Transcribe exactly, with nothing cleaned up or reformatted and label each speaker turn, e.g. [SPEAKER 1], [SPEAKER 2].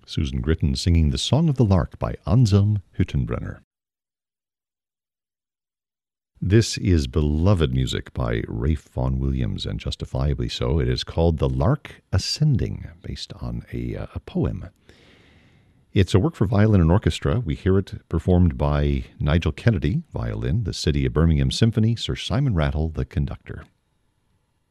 [SPEAKER 1] Susan Gritton singing The Song of the Lark by Anselm Hüttenbrenner. This is beloved music by Ralph Vaughan Williams, and justifiably so. It is called The Lark Ascending, based on a, uh, a poem. It's a work for violin and orchestra. We hear it performed by Nigel Kennedy, violin, the City of Birmingham Symphony, Sir Simon Rattle, the conductor.